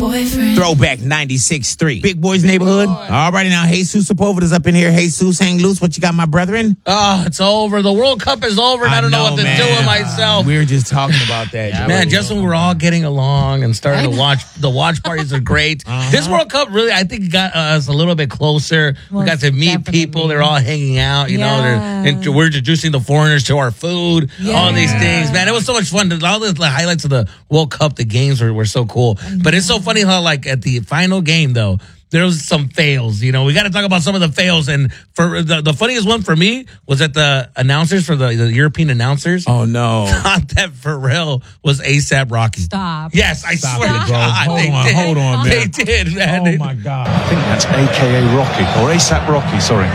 boyfriend. Throwback 96.3. Big Boys Neighborhood. All righty now, Jesus Sepulveda's up in here. Jesus, hang loose. What you got, my brethren? Oh, it's over. The World Cup is over, and I don't know what to do with myself. We were just talking about that. Man, just when we're all getting along and starting to watch, the watch parties are great. This World Cup really, I think, got us a little bit closer. We got to meet people. They're all hanging out. You know, we're introducing the foreigners to our food, all these things. Man, it was so much fun. All the highlights of the World Cup, the games were so cool. But it's so funny how, like, at the final game, though, there was some fails. You know, we got to talk about some of the fails. And for the funniest one for me was that the announcers for the European announcers. Oh, no. Thought that Pharrell was A$AP Rocky. Stop. Yes, I swear to it, bro. God. Hold on, man. They did, man. Oh, my God. I think that's AKA Rocky, or A$AP Rocky, sorry.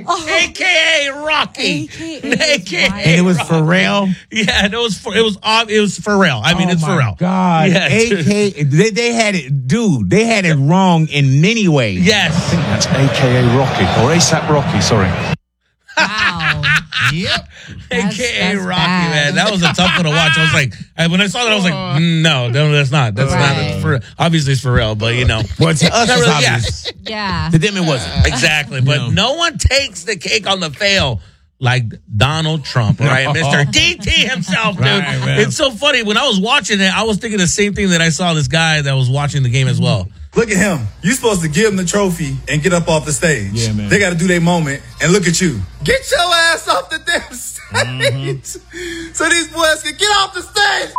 AKA Rocky. AKA. And it was Pharrell? Yeah, it was Pharrell. I mean, it's Pharrell. God. Yeah, AKA, they had it, dude, they had it wrong in many ways. Yes. I think that's AKA Rocky, or A$AP Rocky, sorry. Wow. Yep. AKA that's Rocky, bad. man. That was a tough one to watch. I was like, when I saw that, I was like, no, that's not. That's not. For, obviously, it's Pharrell, but you know. Well, to us, it's really, obvious. Yeah. To them, it wasn't. Exactly. But no one takes the cake on the fail like Donald Trump, right? Mr. DT himself, dude. Right, it's so funny. When I was watching it, I was thinking the same thing that I saw this guy that was watching the game as well. Look at him. You supposed to give him the trophy and get up off the stage. Yeah, man. They got to do their moment, and look at you. Get your ass off the damn stage so these boys can get off the stage.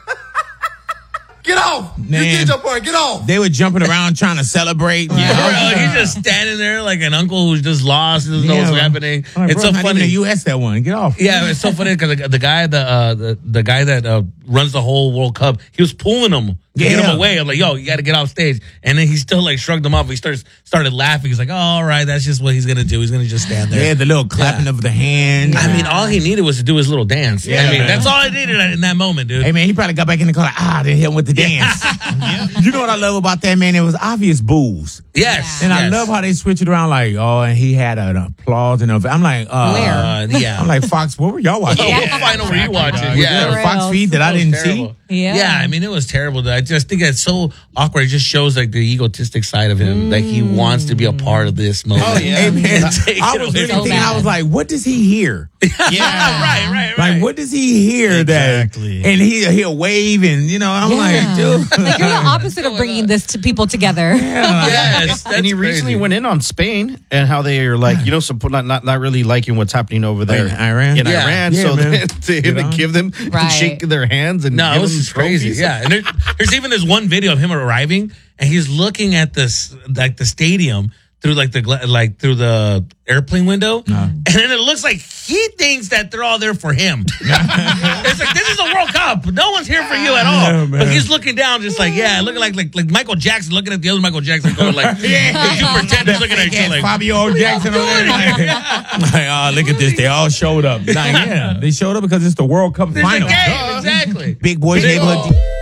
Get off. Man. You did your part. Get off. They were jumping around trying to celebrate. Bro, he's just standing there like an uncle who's just lost. Doesn't know what's happening. Like, it's bro, so not funny. even the U.S. that one. Get off. Yeah, it's so funny because the guy that runs the whole World Cup, he was pulling him to get him away. I'm like, yo, you got to get off stage. And then he still like shrugged him off. He started laughing. He's like, oh, all right, that's just what he's gonna do. He's gonna just stand there. Yeah, the little clapping of the hands. I mean, all he needed was to do his little dance. Yeah, I mean, man. that's all I needed in that moment, dude. Hey man, he probably got back in the car like, they hit him with the dance. You know what I love about that, man? It was obvious booze. Yes. And I love how they switch it around like, and he had an applause and I'm like, Where? Yeah. I'm like, Fox, what were y'all watching? What final were you watching? Yeah. Fox feed that I didn't see. Yeah. I mean, it was terrible. I just think it's so awkward. It just shows like the egotistic side of him. Like he wants to be a part of this moment. Oh, yeah. Hey, man, Take I it was away really from thinking, me. I was like, what does he hear? Right. Like, what does he hear Exactly. that? And he'll wave and, I'm like, dude. Like, you're the opposite of bringing this to people together. Yes, And he recently went in on Spain and how they are like, not really liking what's happening over there In Iran? In Yeah. Iran, Yeah, so man. to him to give them Right. and shake their hands and No, give it was them just crazy. trophies. Yeah, and there's even this one video of him arriving, and he's looking at this like the stadium through through the airplane window, and then it looks like he thinks that they're all there for him. It's like, this is a World Cup. No one's here for you at all. Yeah, man. But he's looking down, just like looking like Michael Jackson looking at the other Michael Jackson, going like, you pretend he's looking at you like. Fabio Jackson over there. Like, look at this. They all showed up. They showed up because it's the World Cup This is a final. game, exactly. Big Boys Neighborhood.